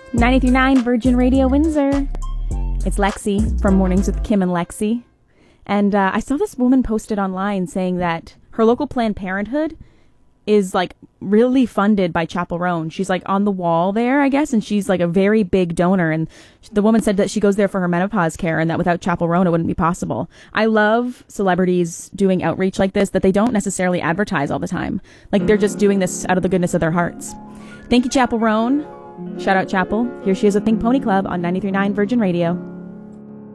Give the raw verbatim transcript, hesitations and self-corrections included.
ninety-three point nine Virgin Radio Windsor. It's Lexi from Mornings with Kim and Lexi. And uh, I saw this woman posted online saying that her local Planned Parenthood is like really funded by Chapel Roan. She's like on the wall there, I guess, and she's like a very big donor. And the woman said that she goes there for her menopause care and that without Chapel Roan it wouldn't be possible. I love celebrities doing outreach like this that they don't necessarily advertise all the time. Like they're just doing this out of the goodness of their hearts. Thank you, Chapel Roan. Shout out Chapel. Here she is with Pink Pony Club on ninety-three point nine Virgin Radio.